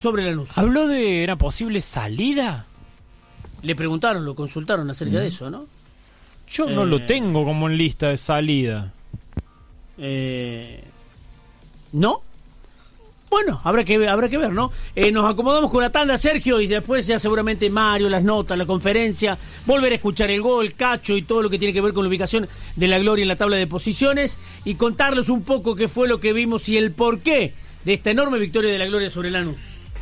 sobre Lanús. ¿Habló de una posible salida? Le preguntaron, lo consultaron acerca de eso, ¿no? Yo no lo tengo como en lista de salida. ¿No? Bueno, habrá que ver, ¿no? Nos acomodamos con la tanda, Sergio, y después ya seguramente Mario, las notas, la conferencia, volver a escuchar el gol, Cacho y todo lo que tiene que ver con la ubicación de la Gloria en la tabla de posiciones y contarles un poco qué fue lo que vimos y el porqué de esta enorme victoria de la Gloria sobre Lanús.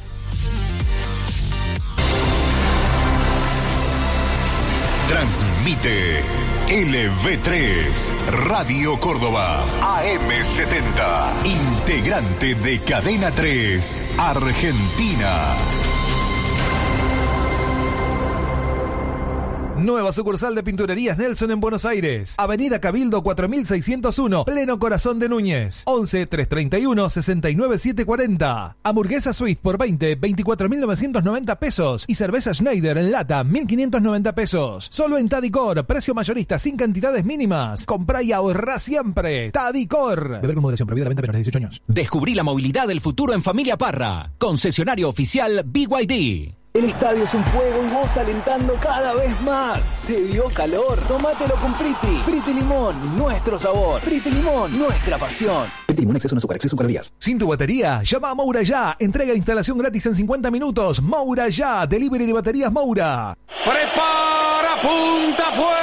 Transmite LV3 Radio Córdoba AM70, integrante de Cadena 3 Argentina. Nueva sucursal de Pinturerías Nelson en Buenos Aires. Avenida Cabildo 4601, pleno corazón de Núñez. 11-331-69740. Hamburguesa Suite por 24.990 pesos. Y cerveza Schneider en lata, 1.590 pesos. Solo en Tadicor, precio mayorista sin cantidades mínimas. Comprá y ahorrá siempre. Tadicor. Beber con moderación, prohibida la venta a menores de 18 años. Descubrí la movilidad del futuro en Familia Parra. Concesionario oficial BYD. El estadio es un fuego y vos alentando cada vez más. ¿Te dio calor? Tómatelo con Priti. Priti Limón, nuestro sabor. Priti Limón, nuestra pasión. Priti Limón, exceso en azúcar, exceso en calorías. Sin tu batería, llama a Moura Ya. Entrega e instalación gratis en 50 minutos. Moura Ya, delivery de baterías Moura. Prepara, punta, fue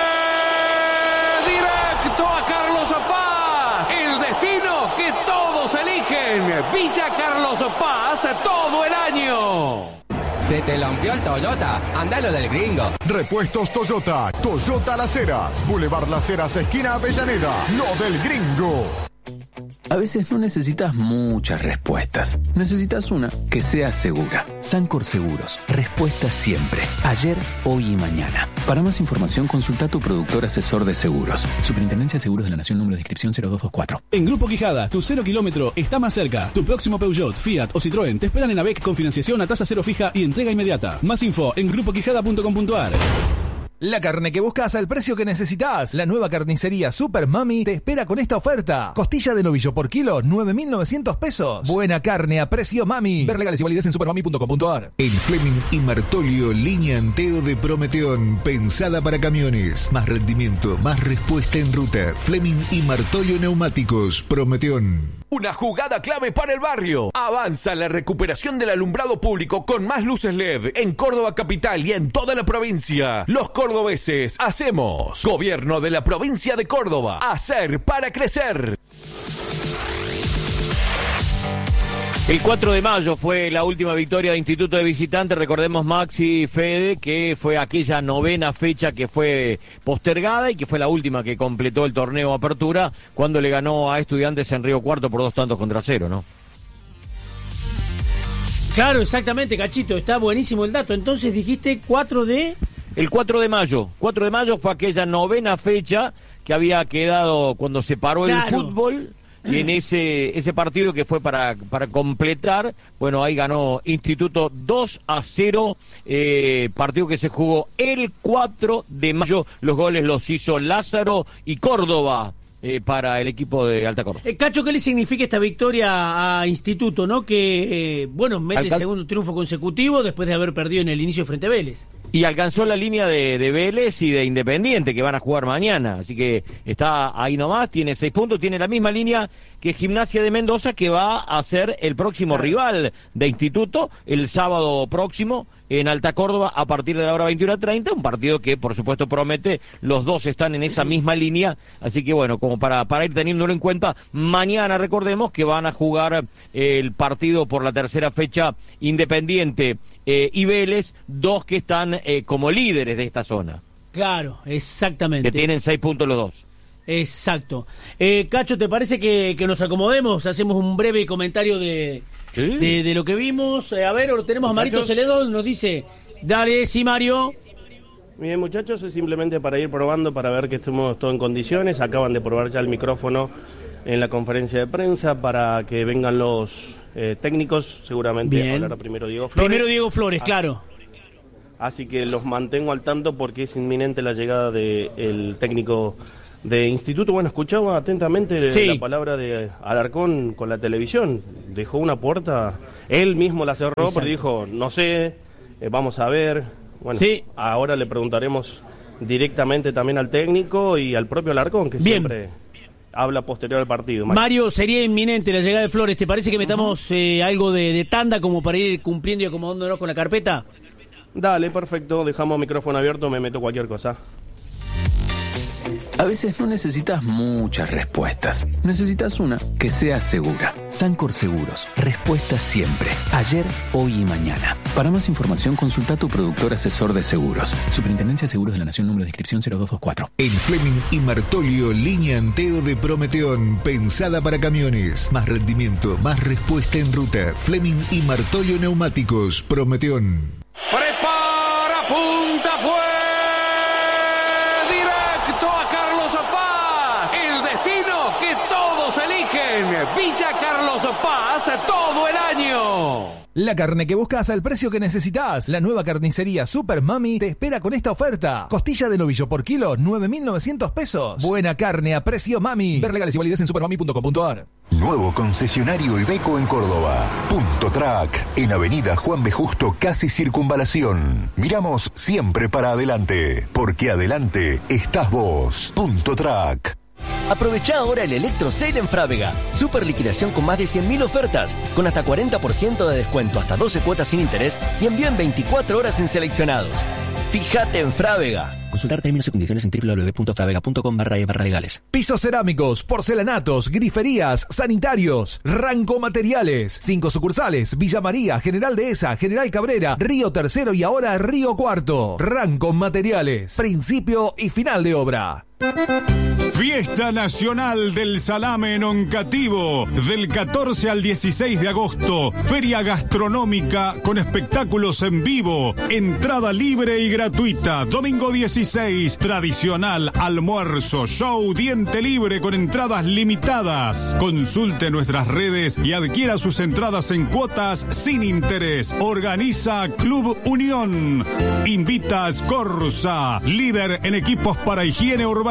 directo a Carlos Paz. El destino que todos eligen. Villa Carlos Paz todo el año. ¿Se te lampió el Toyota? Andalo del gringo. Repuestos Toyota. Toyota Las Heras. Boulevard Las Heras, esquina Avellaneda. Lo del gringo. A veces no necesitas muchas respuestas. Necesitas una que sea segura. Sancor Seguros. Respuesta siempre. Ayer, hoy y mañana. Para más información, consulta a tu productor asesor de seguros. Superintendencia de Seguros de la Nación, número de inscripción 0224. En Grupo Quijada, tu 0 kilómetro está más cerca. Tu próximo Peugeot, Fiat o Citroën te esperan en ABEC con financiación a tasa cero fija y entrega inmediata. Más info en grupoquijada.com.ar. La carne que buscas al precio que necesitas. La nueva carnicería Super Mami te espera con esta oferta. Costilla de novillo por kilo, 9.900 pesos. Buena carne a precio Mami. Ver legales y validez en supermami.com.ar. El Fleming y Martolio, línea Anteo de Prometeón, pensada para camiones. Más rendimiento, más respuesta en ruta. Fleming y Martolio Neumáticos, Prometeón. Una jugada clave para el barrio. Avanza la recuperación del alumbrado público con más luces LED en Córdoba capital y en toda la provincia. Los cordobeses hacemos. Gobierno de la provincia de Córdoba. Hacer para crecer. El 4 de mayo fue la última victoria de Instituto de Visitantes. Recordemos, Maxi y Fede, que fue aquella 9ª fecha que fue postergada y que fue la última que completó el torneo Apertura cuando le ganó a Estudiantes en Río Cuarto por 2-0, ¿no? Claro, exactamente, Cachito, está buenísimo el dato. Entonces dijiste 4 de... El 4 de mayo. 4 de mayo fue aquella 9ª fecha que había quedado cuando se paró el fútbol. Y en ese partido que fue para completar, bueno, ahí ganó Instituto 2-0, partido que se jugó el 4 de mayo. Los goles los hizo Lázaro y Córdoba para el equipo de Alta Córdoba. Cacho, ¿qué le significa esta victoria a Instituto, no? Que, mete el segundo triunfo consecutivo después de haber perdido en el inicio frente a Vélez. Y alcanzó la línea de Vélez y de Independiente, que van a jugar mañana. Así que está ahí nomás, tiene 6 puntos, tiene la misma línea que Gimnasia de Mendoza, que va a ser el próximo rival de Instituto el sábado próximo en Alta Córdoba a partir de la hora 21:30. Un partido que, por supuesto, promete. Los dos están en esa misma línea. Así que, bueno, como para ir teniéndolo en cuenta, mañana recordemos que van a jugar el partido por la tercera fecha Independiente y Vélez, dos que están como líderes de esta zona. Claro, exactamente. Que tienen 6 puntos los dos. Exacto. Cacho, ¿te parece que nos acomodemos? Hacemos un breve comentario de lo que vimos. A ver, tenemos a Marito Celedo, nos dice, dale, sí, Mario. Bien, muchachos, es simplemente para ir probando, para ver que estemos todos en condiciones. Acaban de probar ya el micrófono en la conferencia de prensa para que vengan los técnicos. Seguramente hablará primero Diego Flores. Primero Diego Flores, claro. Así que los mantengo al tanto porque es inminente la llegada del técnico de Instituto. Bueno, escuchaba atentamente la palabra de Alarcón con la televisión. Dejó una puerta Él mismo la cerró, Exacto. pero dijo, no sé, vamos a ver. Bueno, Sí. ahora le preguntaremos directamente también al técnico y al propio Alarcón, que Bien. siempre habla posterior al partido. Mario, sería inminente la llegada de Flores. ¿Te parece que metamos algo de tanda como para ir cumpliendo y acomodándonos con la carpeta? Dale, perfecto, dejamos micrófono abierto, me meto cualquier cosa. A veces no necesitas muchas respuestas. Necesitas una que sea segura. Sancor Seguros. Respuesta siempre. Ayer, hoy y mañana. Para más información, consulta a tu productor asesor de seguros. Superintendencia de Seguros de la Nación, número de inscripción 0224. El Fleming y Martolio línea Anteo de Prometeón, pensada para camiones. Más rendimiento, más respuesta en ruta. Fleming y Martolio Neumáticos, Prometeón. Prepara, punta, fue directo a Carlos Paz. El destino que todos eligen. Villa Carlos Paz todo el año. La carne que buscas al precio que necesitas. La nueva carnicería Super Mami te espera con esta oferta. Costilla de novillo por kilo, 9.900 pesos. Buena carne a precio Mami. Ver legales y validez en supermami.com.ar. Nuevo concesionario Iveco en Córdoba. Punto Track, en Avenida Juan B. Justo, casi Circunvalación. Miramos siempre para adelante, porque adelante estás vos. Punto Track. Aprovechá ahora el Electro Sale en Frávega. Super liquidación con más de 100.000 ofertas, con hasta 40% de descuento, hasta 12 cuotas sin interés y envío en 24 horas en seleccionados. Fíjate en Frávega. Consultar términos y condiciones en www.fravega.com/legales. Pisos cerámicos, porcelanatos, griferías, sanitarios, Ranco Materiales. 5 sucursales: Villa María, General Dehesa, General Cabrera, Río Tercero y ahora Río Cuarto. Ranco Materiales. Principio y final de obra. Fiesta Nacional del Salame en Oncativo, del 14 al 16 de agosto. Feria gastronómica con espectáculos en vivo. Entrada libre y gratuita. Domingo 16, tradicional almuerzo, show, diente libre con entradas limitadas. Consulte nuestras redes y adquiera sus entradas en cuotas sin interés. Organiza Club Unión. Invita a Scorza, líder en equipos para higiene urbana.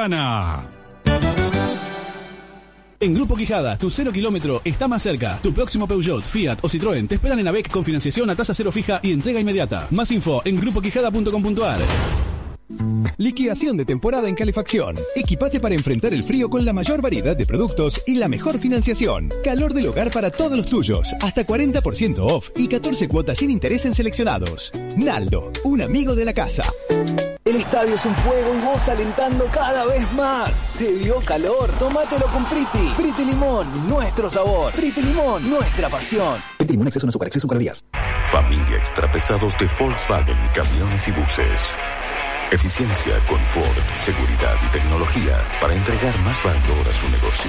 En Grupo Quijada, tu 0 kilómetro está más cerca. Tu próximo Peugeot, Fiat o Citroën te esperan en AVEC con financiación a tasa cero fija y entrega inmediata. Más info en grupoquijada.com.ar. Liquidación de temporada en calefacción. Equipate para enfrentar el frío con la mayor variedad de productos y la mejor financiación. Calor del hogar para todos los tuyos. Hasta 40% off y 14 cuotas sin interés en seleccionados. Naldo, un amigo de la casa. El estadio es un fuego y vos alentando cada vez más. ¿Te dio calor? Tómatelo con Priti. Priti Limón, nuestro sabor. Priti Limón, nuestra pasión. Priti Limón, exceso en azúcar, exceso en calorías. Familia extrapesados de Volkswagen, camiones y buses. Eficiencia, confort, seguridad y tecnología para entregar más valor a su negocio.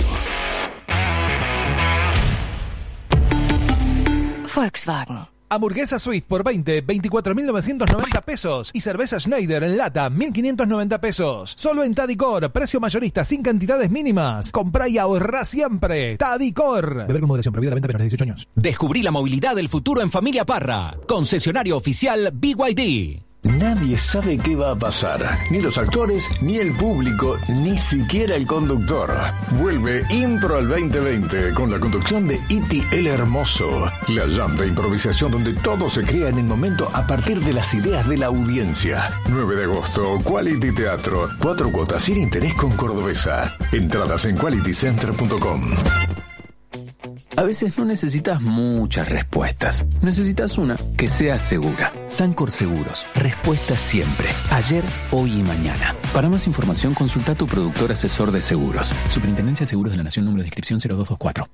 Volkswagen. Hamburguesa Swift por 24.990 pesos. Y cerveza Schneider en lata, 1.590 pesos. Solo en Tadicor, precio mayorista sin cantidades mínimas. Comprá y ahorrá siempre. Tadicor. Beber con moderación, prohibida la venta menores de 18 años. Descubrí la movilidad del futuro en Familia Parra. Concesionario oficial BYD. Nadie sabe qué va a pasar. Ni los actores, ni el público, ni siquiera el conductor. Vuelve Impro al 2020 con la conducción de Iti el Hermoso. La jam de improvisación donde todo se crea en el momento a partir de las ideas de la audiencia. 9 de agosto, Quality Teatro. 4 cuotas sin interés con Cordobesa. Entradas en qualitycenter.com. A veces no necesitas muchas respuestas. Necesitas una que sea segura. Sancor Seguros. Respuesta siempre. Ayer, hoy y mañana. Para más información, consulta a tu productor asesor de seguros. Superintendencia de Seguros de la Nación, número de inscripción 0224.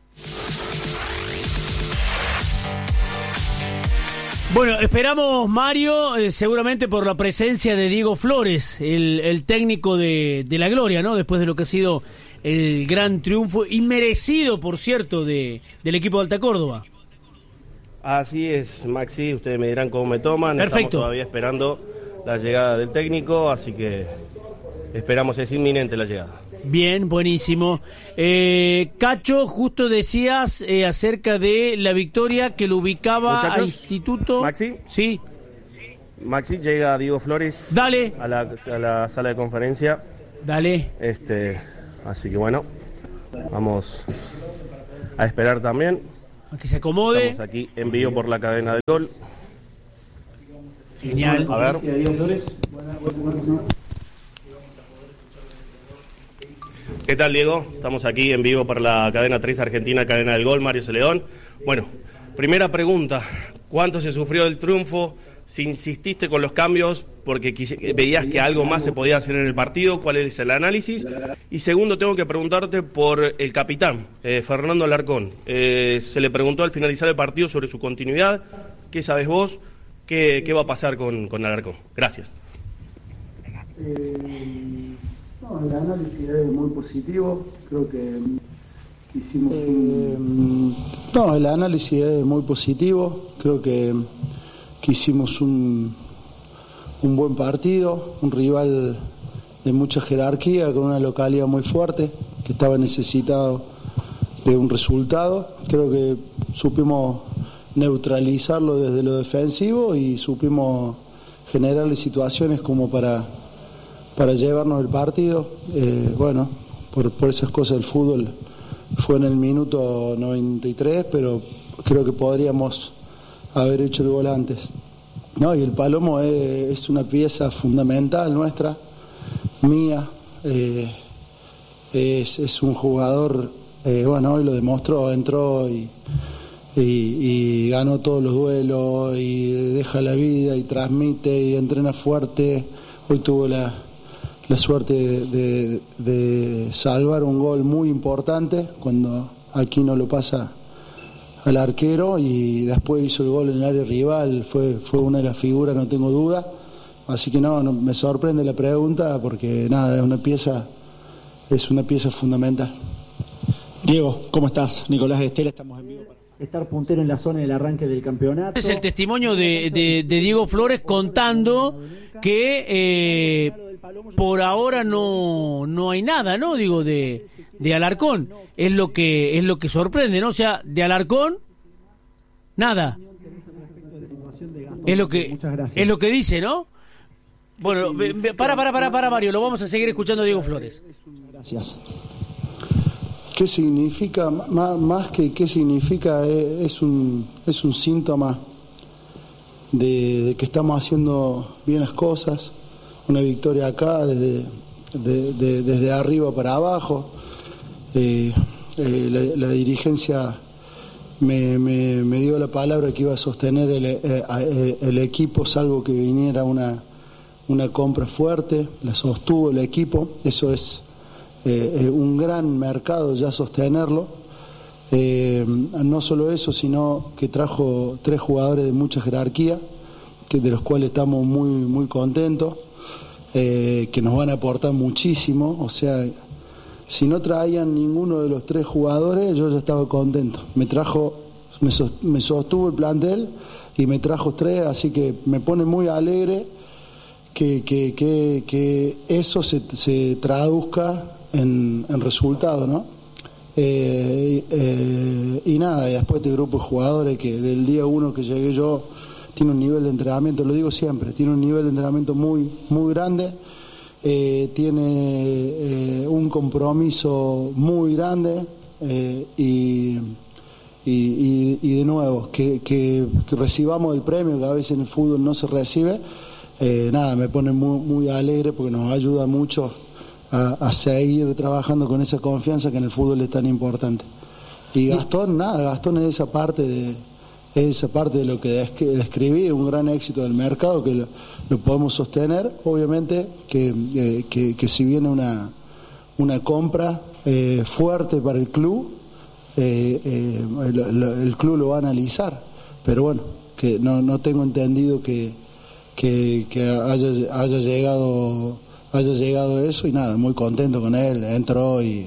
Bueno, esperamos, Mario, seguramente por la presencia de Diego Flores, el técnico de la Gloria, ¿no? Después de lo que ha sido el gran triunfo, inmerecido, por cierto, del equipo de Alta Córdoba. Así es, Maxi, ustedes me dirán cómo me toman. Perfecto. Estamos todavía esperando la llegada del técnico, así que esperamos, es inminente la llegada. Bien, buenísimo. Cacho, justo decías acerca de la victoria que lo ubicaba a Instituto. Maxi. Sí. Maxi, llega Diego Flores. Dale. A la sala de conferencia. Dale. Así que bueno, vamos a esperar también. A que se acomode. Estamos aquí en vivo por la cadena del gol. Genial. A ver. ¿Qué tal, Diego? Estamos aquí en vivo por la cadena 3 Argentina, cadena del gol, Mario Celedón. Bueno, primera pregunta, ¿cuánto se sufrió del triunfo? Si insististe con los cambios porque veías que algo más se podía hacer en el partido, ¿cuál es el análisis? Y segundo, tengo que preguntarte por el capitán, Fernando Alarcón. Se le preguntó al finalizar el partido sobre su continuidad. ¿Qué sabes vos? ¿Qué va a pasar con Alarcón? Gracias. No, el análisis es muy positivo. Creo que hicimos No, el análisis es muy positivo. Creo que hicimos un buen partido, un rival de mucha jerarquía, con una localidad muy fuerte, que estaba necesitado de un resultado. Creo que supimos neutralizarlo desde lo defensivo y supimos generarle situaciones como para llevarnos el partido. Bueno, por esas cosas el fútbol fue en el minuto 93, pero creo que podríamos haber hecho el gol antes. No, y el Palomo es una pieza fundamental nuestra, mía. Es un jugador, bueno, hoy lo demostró, entró y ganó todos los duelos y deja la vida y transmite y entrena fuerte. Hoy tuvo la suerte de salvar un gol muy importante cuando Aquino lo pasa al arquero y después hizo el gol en el área rival. Fue una de las figuras, no tengo duda. Así que no me sorprende la pregunta porque nada, es una pieza fundamental. Diego, ¿cómo estás? Nicolás de Estela, estamos en vivo para estar puntero en la zona del arranque del campeonato. Es el testimonio de Diego Flores contando que por ahora no hay nada, ¿no? Digo, de Alarcón. Es lo que sorprende, ¿no? O sea, de Alarcón, nada. Es lo que dice, ¿no? Bueno, para Mario, lo vamos a seguir escuchando a Diego Flores. Gracias. ¿Qué significa? Más que qué significa, es un síntoma de que estamos haciendo bien las cosas. Una victoria acá desde arriba para abajo. La dirigencia me dio la palabra que iba a sostener el equipo, salvo que viniera una compra fuerte. La sostuvo el equipo. Eso es un gran mercado ya sostenerlo. No solo eso, sino que trajo 3 jugadores de mucha jerarquía, de los cuales estamos muy contentos, que nos van a aportar muchísimo. O sea, si no traían ninguno de los 3 jugadores, yo ya estaba contento. Me sostuvo el plantel y me trajo 3, así que me pone muy alegre que eso se traduzca en resultados, ¿no? Y nada, y después este grupo de jugadores que del día 1 que llegué yo tiene un nivel de entrenamiento, lo digo siempre, tiene un nivel de entrenamiento muy grande, tiene un compromiso muy grande, y de nuevo que recibamos el premio que a veces en el fútbol no se recibe. Nada, me pone muy alegre porque nos ayuda mucho a seguir trabajando con esa confianza que en el fútbol es tan importante. Y Gastón es esa parte de lo que describí, un gran éxito del mercado que lo podemos sostener. Obviamente que si viene una compra fuerte para el club, el club lo va a analizar, pero bueno, que no tengo entendido que haya llegado eso. Y nada, muy contento con él. Entró y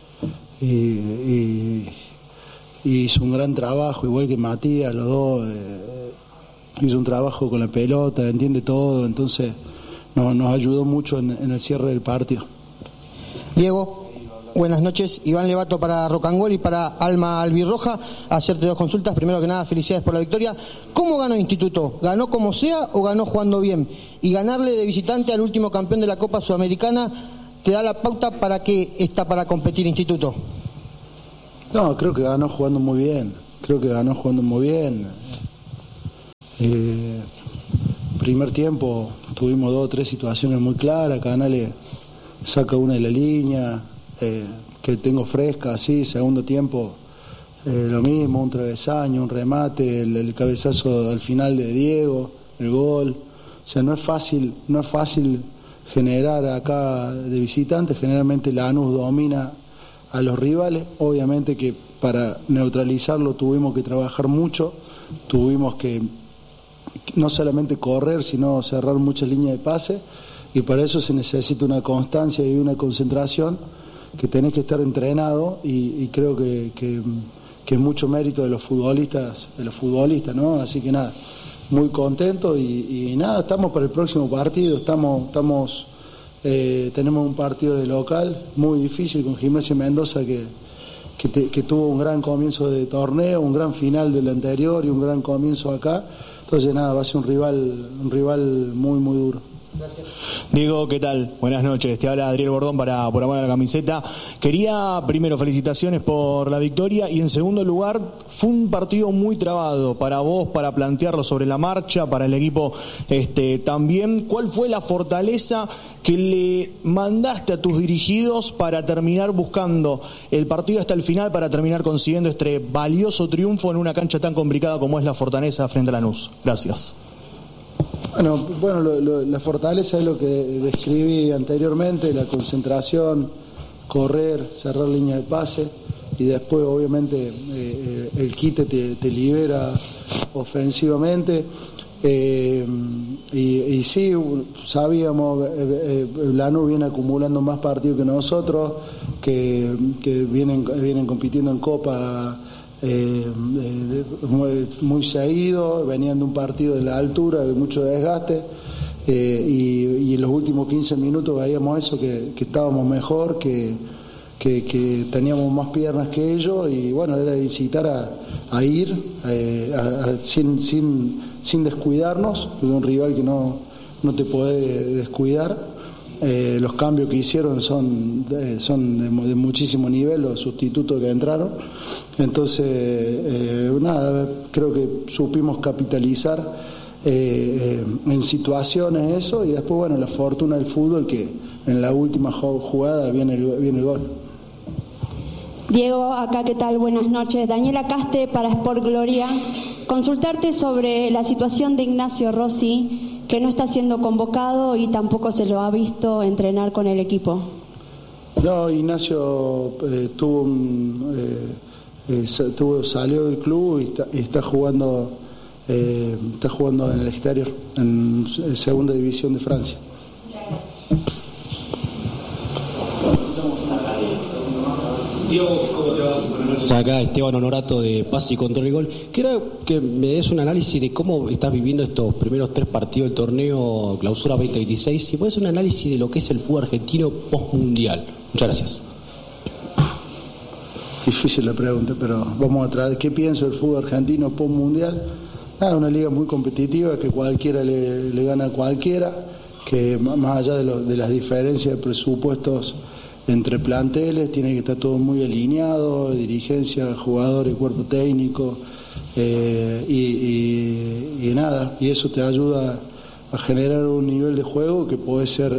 hizo un gran trabajo, igual que Matías, los dos. Hizo un trabajo con la pelota, entiende todo, entonces nos ayudó mucho en el cierre del partido. Diego, buenas noches. Iván Levato para Rocangol y para Alma Albirroja. Hacerte 2 consultas. Primero que nada, felicidades por la victoria. ¿Cómo ganó Instituto? ¿Ganó como sea o ganó jugando bien? Y ganarle de visitante al último campeón de la Copa Sudamericana, ¿te da la pauta para qué está para competir Instituto? No, creo que ganó jugando muy bien. creo que ganó jugando muy bien. Primer tiempo tuvimos 2 o 3 situaciones muy claras, Canales saca una de la línea, que tengo fresca, así. Segundo tiempo lo mismo, un travesaño, un remate, el cabezazo al final de Diego, el gol. O sea, no es fácil generar acá de visitante. Generalmente Lanús domina a los rivales. Obviamente que para neutralizarlo tuvimos que trabajar mucho, tuvimos que no solamente correr, sino cerrar muchas líneas de pase, y para eso se necesita una constancia y una concentración, que tenés que estar entrenado, y creo que es mucho mérito de los futbolistas, ¿no? Así que nada, muy contento y nada, estamos para el próximo partido, tenemos un partido de local muy difícil con Gimnasia Mendoza que tuvo un gran comienzo de torneo, un gran final del anterior y un gran comienzo acá. Entonces nada, va a ser un rival muy muy duro. Gracias. Diego, ¿qué tal? Buenas noches, te habla Adriel Bordón por Amor a la Camiseta. Quería primero felicitaciones por la victoria y en segundo lugar fue un partido muy trabado para vos, para plantearlo sobre la marcha, para el equipo también. ¿Cuál fue la fortaleza que le mandaste a tus dirigidos para terminar buscando el partido hasta el final, para terminar consiguiendo este valioso triunfo en una cancha tan complicada como es la Fortaleza frente a Lanús? Gracias. Bueno, la fortaleza es lo que describí anteriormente, la concentración, correr, cerrar línea de pase, y después obviamente el quite te libera ofensivamente. Y sí, sabíamos, Lanús viene acumulando más partidos que nosotros, que vienen compitiendo en Copa muy seguido, venían de un partido de la altura, de mucho desgaste, y en los últimos 15 minutos veíamos eso, que estábamos mejor, que teníamos más piernas que ellos, y bueno, era incitar a ir sin descuidarnos, porque un rival que no te puede descuidar. Los cambios que hicieron son de muchísimo nivel, los sustitutos que entraron. Entonces, nada, creo que supimos capitalizar en situaciones eso, y después, bueno, la fortuna del fútbol, que en la última jugada viene el gol. Diego, acá, ¿qué tal? Buenas noches. Daniela Caste para Sport Gloria. Consultarte sobre la situación de Ignacio Rossi, que no está siendo convocado y tampoco se lo ha visto entrenar con el equipo. No, Ignacio salió del club y está jugando en el exterior, en segunda división de Francia. Diego, ¿cómo te va? Buenas noches. Acá Esteban Honorato de Pase y Control y Gol. Quiero que me des un análisis de cómo estás viviendo estos primeros 3 partidos del torneo Clausura 2026. Si puedes un análisis de lo que es el fútbol argentino post-mundial. Muchas gracias. Difícil la pregunta, pero vamos a traer. ¿Qué pienso del fútbol argentino post-mundial? Nada, una liga muy competitiva, que cualquiera le gana a cualquiera, que más allá de las diferencias de presupuestos entre planteles, tiene que estar todo muy alineado, dirigencia, jugadores, cuerpo técnico, y nada, y eso te ayuda a generar un nivel de juego que puede ser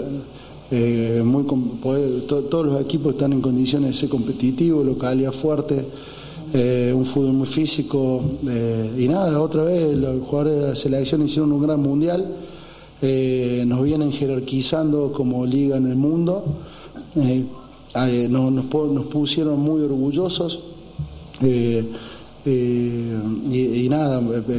todos los equipos están en condiciones de ser competitivos, localidad fuerte, un fútbol muy físico, y nada, otra vez los jugadores de la selección hicieron un gran mundial, nos vienen jerarquizando como liga en el mundo. Nos pusieron muy orgullosos, y nada,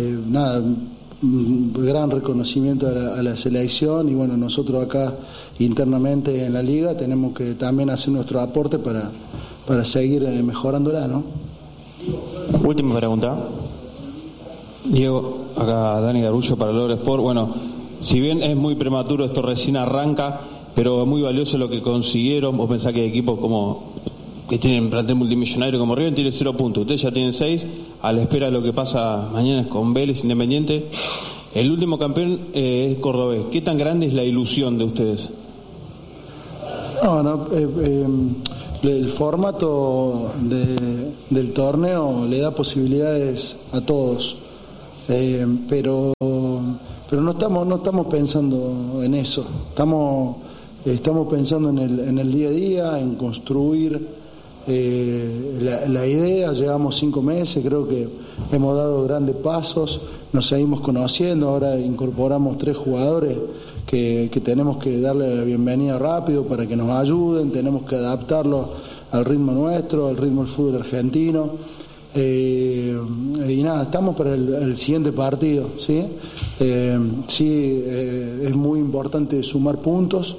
un gran reconocimiento a la selección, y bueno, nosotros acá internamente en la liga tenemos que también hacer nuestro aporte para seguir mejorándola, ¿no? Última pregunta. Diego, acá Dani Garullo para Logro Sport. Bueno, si bien es muy prematuro, esto recién arranca, pero es muy valioso lo que consiguieron. Vos pensás que hay equipos como que tienen plantel multimillonario como River tiene 0 puntos, ustedes ya tienen 6, a la espera de lo que pasa mañana con Vélez Independiente. El último campeón es Cordobés. ¿Qué tan grande es la ilusión de ustedes? el formato del torneo le da posibilidades a todos, pero no estamos pensando en eso. Estamos pensando en el día a día, en construir la idea. Llevamos 5 meses, creo que hemos dado grandes pasos, nos seguimos conociendo. Ahora incorporamos 3 jugadores que tenemos que darle la bienvenida rápido para que nos ayuden, tenemos que adaptarlo al ritmo nuestro, al ritmo del fútbol argentino. Y nada, estamos para el siguiente partido, ¿sí? Es muy importante sumar puntos,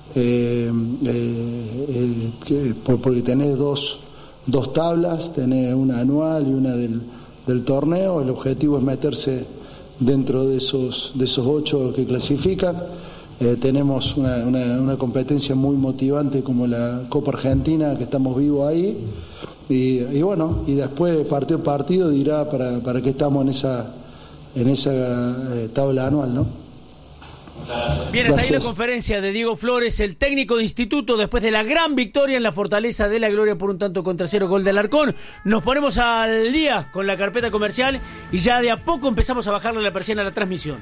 porque tenés dos tablas, tenés una anual y una del torneo. El objetivo es meterse dentro de esos 8 que clasifican. Tenemos una competencia muy motivante como la Copa Argentina, que estamos vivos ahí, y bueno, y después partido a partido dirá para qué estamos en esa tabla anual, ¿no? Bien, hasta ahí la conferencia de Diego Flores, el técnico de Instituto, después de la gran victoria en la Fortaleza de la Gloria por 1-0 gol de Alarcón. Nos ponemos al día con la carpeta comercial y ya de a poco empezamos a bajarle la persiana a la transmisión.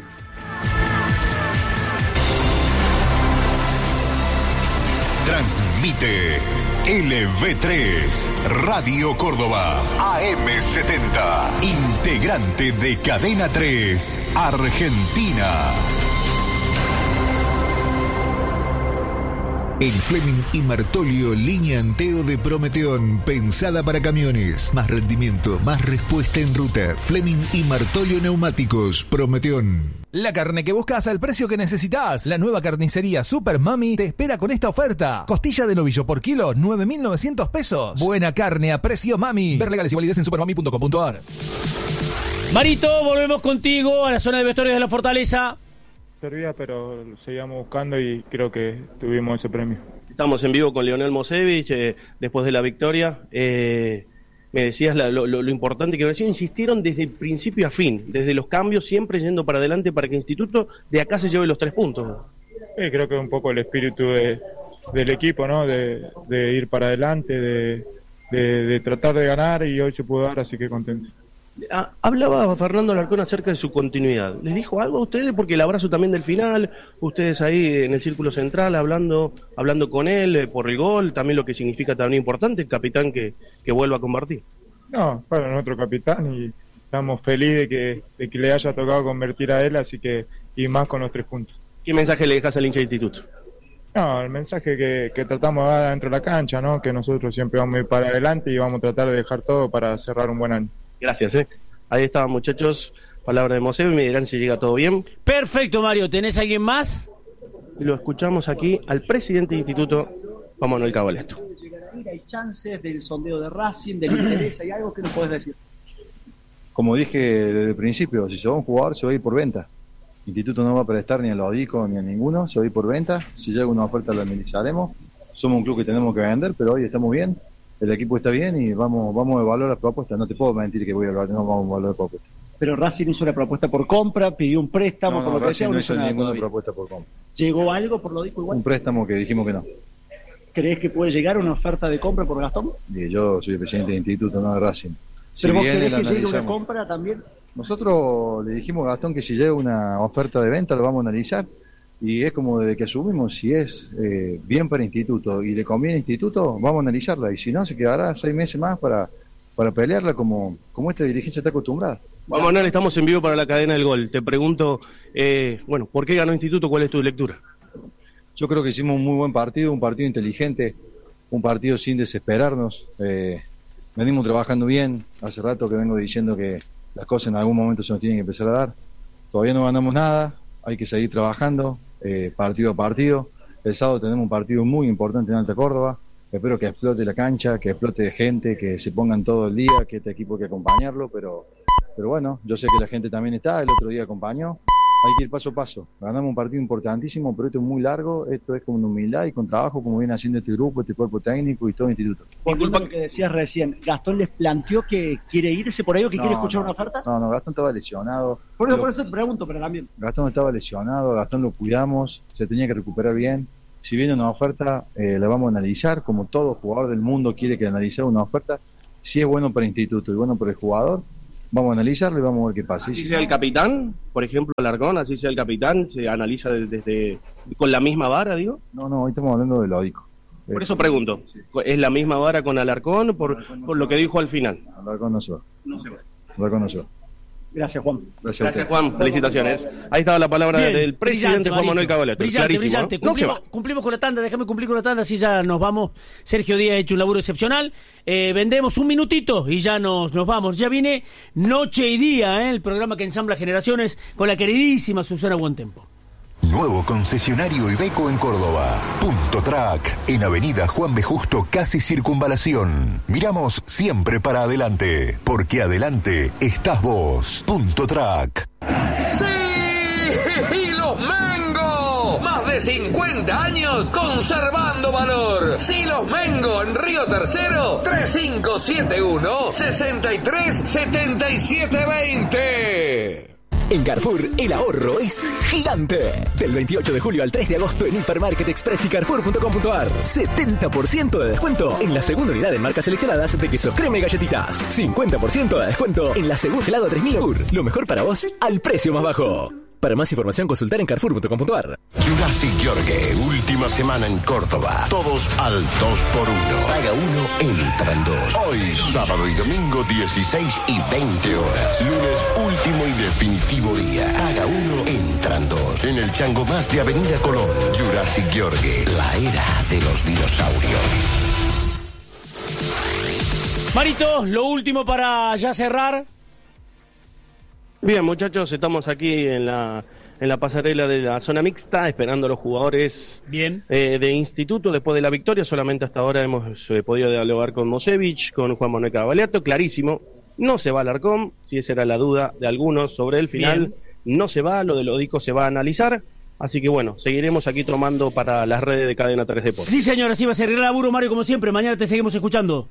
Transmite LV3 Radio Córdoba AM70, integrante de Cadena 3 Argentina. El Fleming y Martolio, línea Anteo de Prometeón, pensada para camiones. Más rendimiento, más respuesta en ruta. Fleming y Martolio Neumáticos, Prometeón. La carne que buscas al precio que necesitas. La nueva carnicería Super Mami te espera con esta oferta. Costilla de novillo por kilo, 9.900 pesos. Buena carne a precio Mami. Ver legales y validez en supermami.com.ar. Marito, volvemos contigo a la zona de vestuarios de la Fortaleza. Servía, pero seguíamos buscando y creo que tuvimos ese premio. Estamos en vivo con Leonel Mosevich, después de la victoria. Me decías lo importante que Brasil insistieron desde principio a fin, desde los cambios, siempre yendo para adelante para que Instituto de acá se lleve los 3 puntos. Creo que es un poco el espíritu del equipo, ¿no? De ir para adelante, de tratar de ganar, y hoy se pudo dar, así que contento. Hablaba Fernando Alarcón acerca de su continuidad. ¿Les dijo algo a ustedes? Porque el abrazo también del final, ustedes ahí en el círculo central hablando con él por el gol, también lo que significa también importante, el capitán que vuelva a convertir. No, bueno, nuestro capitán, y estamos felices de que le haya tocado convertir a él, así que, y más con los 3 puntos. ¿Qué mensaje le dejas al hincha de Instituto? No, el mensaje que tratamos de dar dentro de la cancha, ¿no? Que nosotros siempre vamos a ir para adelante y vamos a tratar de dejar todo para cerrar un buen año. Gracias, Ahí estaban, muchachos. Palabra de Moseo y me dirán si llega todo bien. Perfecto, Mario. ¿Tenés alguien más? Y lo escuchamos aquí al presidente del instituto, Juan Manuel Cabalesto. ¿Hay chances del sondeo de Racing, del interés? ¿Hay algo que nos podés decir? Como dije desde el principio, si se va un jugador, se va a ir por venta. El instituto no va a prestar ni a los ADICO ni a ninguno, se va a ir por venta. Si llega una oferta, la analizaremos. Somos un club que tenemos que vender, pero hoy estamos bien. El equipo está bien y vamos a evaluar las propuestas. No te puedo mentir que no vamos a evaluar propuestas. Pero Racing hizo una propuesta por compra, pidió un préstamo, por lo que sea, no hizo ninguna propuesta por compra. ¿Llegó algo por lo dijo igual? Un préstamo que dijimos que no. ¿Crees que puede llegar una oferta de compra por Gastón? Yo soy el presidente del instituto, no de Racing. ¿Pero vos querés que llegue una compra también? Nosotros le dijimos a Gastón que si llega una oferta de venta lo vamos a analizar. Y es como desde que asumimos, si es bien para el instituto y le conviene al instituto, vamos a analizarla. Y si no, se quedará 6 meses más para pelearla como esta dirigencia está acostumbrada. Vamos, Manuel, estamos en vivo para la cadena del gol. Te pregunto, ¿por qué ganó Instituto? ¿Cuál es tu lectura? Yo creo que hicimos un muy buen partido, un partido inteligente, un partido sin desesperarnos. Venimos trabajando bien. Hace rato que vengo diciendo que las cosas en algún momento se nos tienen que empezar a dar. Todavía no ganamos nada, hay que seguir trabajando. Partido a partido. El sábado tenemos un partido muy importante en Alta Córdoba. Espero que explote la cancha, que explote de gente, que se pongan todo el día, que este equipo hay que acompañarlo, pero bueno, yo sé que la gente también está, el otro día acompañó. Hay que ir paso a paso. Ganamos un partido importantísimo, pero esto es muy largo, esto es con humildad y con trabajo, como viene haciendo este grupo, este cuerpo técnico y todo el instituto. Por culpa lo que decías recién, ¿Gastón les planteó que quiere irse por ahí o que quiere escuchar una oferta? No, Gastón estaba lesionado. Por eso te pregunto, pero también. Gastón estaba lesionado, Gastón lo cuidamos, se tenía que recuperar bien. si viene una oferta, la vamos a analizar, como todo jugador del mundo quiere que analice una oferta. Si es bueno para el instituto y bueno para el jugador, vamos a analizarlo y vamos a ver qué pasa. Así sea el capitán, por ejemplo, Alarcón, así sea el capitán, se analiza desde con la misma vara, digo. No, hoy estamos hablando de Lódico. Por eso pregunto, ¿es la misma vara con Alarcón por lo que dijo al final? Alarcón no se va. Alarcón no se va. Gracias, Juan. Gracias, Juan. Felicitaciones. Ahí estaba la palabra del presidente Juan Manuel Cavaleto. Brillante. Cumplimos con la tanda, déjame cumplir con la tanda, así ya nos vamos. Sergio Díaz ha hecho un laburo excepcional. Vendemos un minutito y ya nos vamos. Ya viene Noche y Día, el programa que ensambla generaciones con la queridísima Susana Buentempo. Nuevo concesionario Iveco en Córdoba. Punto Track, en Avenida Juan B. Justo, casi Circunvalación. Miramos siempre para adelante, porque adelante estás vos. Punto Track. ¡Sí! ¡Y los Mengo! Más de 50 años conservando valor. Silos Mengo en Río Tercero, 3571-637720. En Carrefour, el ahorro es gigante. Del 28 de julio al 3 de agosto en Hipermarket Express y Carrefour.com.ar. 70% de descuento en la segunda unidad en marcas seleccionadas de queso, crema y galletitas. 50% de descuento en la segunda helado 3000 Ur. Lo mejor para vos al precio más bajo. Para más información consultar en Carrefour.com.ar. Jurassic Yorgue, última semana en Córdoba. Todos al 2x1. Paga 1, entran 2. Hoy, sábado y domingo, 16 y 20 horas. Lunes, último y definitivo día. Paga 1, entran 2. En el Chango Más de Avenida Colón. Jurassic Yorgue, la era de los dinosaurios. Marito, lo último para ya cerrar. Bien, muchachos, estamos aquí en la pasarela de la zona mixta, esperando a los jugadores de instituto después de la victoria. Solamente hasta ahora hemos podido dialogar con Mosevich, con Juan Manuel Cavaleto, clarísimo. No se va Alarcón, si esa era la duda de algunos sobre el final. No se va, lo de Lódico se va a analizar. Así que bueno, seguiremos aquí tomando para las redes de Cadena 3 Deportes. Sí, señor, así va a ser el laburo, Mario, como siempre. Mañana te seguimos escuchando.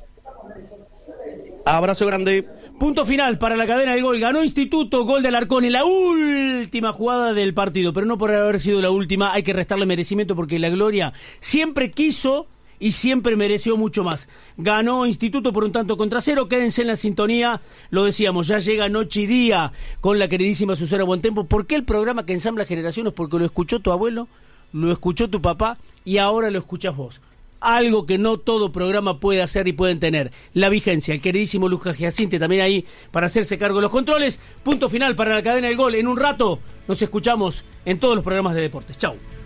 Abrazo grande. Punto final para la cadena del gol. Ganó Instituto, gol de Alarcón en la última jugada del partido, pero no por haber sido la última. Hay que restarle merecimiento porque la Gloria siempre quiso y siempre mereció mucho más. Ganó Instituto por 1-0. Quédense en la sintonía. Lo decíamos, ya llega Noche y Día con la queridísima Susana Buentempo. ¿Por qué el programa que ensambla generaciones? Porque lo escuchó tu abuelo, lo escuchó tu papá y ahora lo escuchás vos. Algo que no todo programa puede hacer y pueden tener. La vigencia, el queridísimo Lucas Giacinte también ahí para hacerse cargo de los controles. Punto final para la cadena del gol. En un rato nos escuchamos en todos los programas de deportes. Chau.